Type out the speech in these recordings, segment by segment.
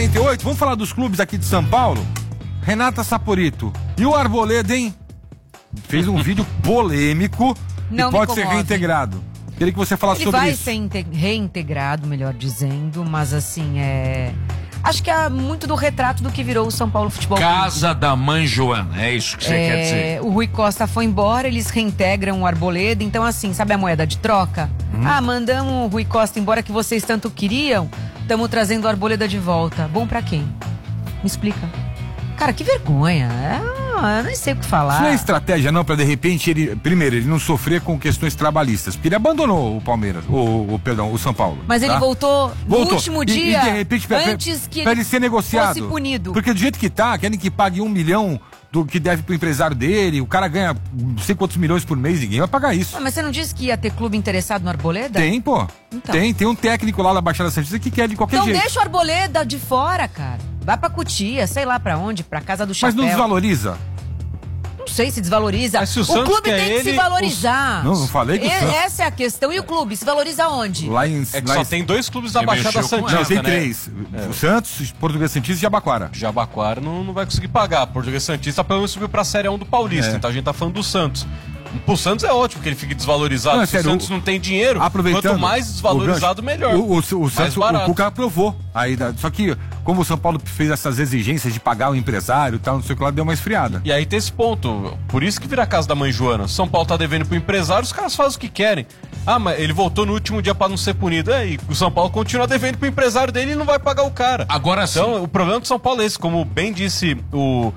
11h48, vamos falar dos clubes aqui de São Paulo? Renata Saporito. E o Arboleda, hein? Fez um vídeo polêmico e pode ser reintegrado. Queria que você falasse sobre isso. Ele vai ser reintegrado, melhor dizendo, mas assim, acho que é muito do retrato do que virou o São Paulo Futebol Clube. Casa da mãe Joana, é isso que você quer dizer. O Rui Costa foi embora, eles reintegram o Arboleda, então assim, sabe a moeda de troca? Mandamos o Rui Costa embora que vocês tanto queriam, estamos trazendo o Arboleda de volta. Bom pra quem? Me explica. Cara, que vergonha. Eu nem sei o que falar. Isso não é estratégia, não, pra de repente ele não sofrer com questões trabalhistas. Porque ele abandonou o Palmeiras, o São Paulo. Mas ele voltou no último dia, e de repente, antes que ele ser negociado. Fosse punido. Porque do jeito que tá, querem que pague 1 milhão do que deve pro empresário dele, o cara ganha não sei quantos milhões por mês, ninguém vai pagar isso. Mas você não disse que ia ter clube interessado no Arboleda? Tem, pô. Então. Tem um técnico lá da Baixada Santista que quer de qualquer jeito. Então deixa o Arboleda de fora, cara. Vai pra Cotia, sei lá pra onde, pra casa do Chapéu. Mas não desvaloriza? Não sei se desvaloriza. Se o clube tem que se valorizar. Não falei que o Santos... Essa é a questão. E o clube, se valoriza onde? Só tem 2 clubes da Baixada Santista, não, tem 3. O Santos, Português Santista e Jabaquara. Jabaquara não vai conseguir pagar. Português Santista pelo menos subiu pra Série 1 do Paulista. Então a gente tá falando do Santos. Pro Santos é ótimo que ele fique desvalorizado. Se o Santos não tem dinheiro, quanto mais desvalorizado, melhor. O Santos, o Cuca aprovou. Só que, como o São Paulo fez essas exigências de pagar o empresário e tal, não sei o que lá, deu uma esfriada. E aí tem esse ponto. Por isso que vira a casa da mãe Joana. São Paulo tá devendo pro empresário, os caras fazem o que querem. Mas ele voltou no último dia pra não ser punido. E o São Paulo continua devendo pro empresário dele e não vai pagar o cara. Agora sim. Então, o problema do São Paulo é esse. Como bem disse o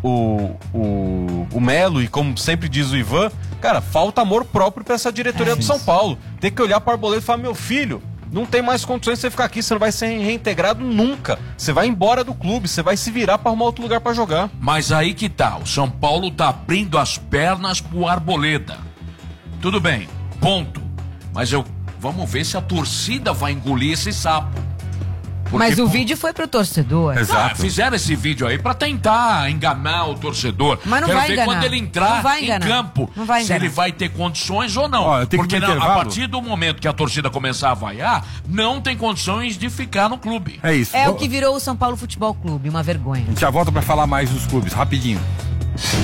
Melo e como sempre diz o Ivan, cara, falta amor próprio pra essa diretoria do São Paulo. Tem que olhar para o Arboleda e falar, meu filho, não tem mais condições de você ficar aqui, você não vai ser reintegrado nunca. Você vai embora do clube, você vai se virar para arrumar outro lugar para jogar. Mas aí que tá, o São Paulo tá abrindo as pernas pro Arboleda. Tudo bem, ponto. Mas vamos ver se a torcida vai engolir esse sapo. Mas o vídeo foi pro torcedor. Exato. Fizeram esse vídeo aí pra tentar enganar o torcedor. Mas não Quero vai ver enganar. quando ele entrar em campo, não vai se enganar. ele vai ter condições ou não. Porque a partir do momento que a torcida começar a vaiar, não tem condições de ficar no clube. É isso. É o que virou o São Paulo Futebol Clube, uma vergonha. A gente já volta pra falar mais dos clubes, rapidinho.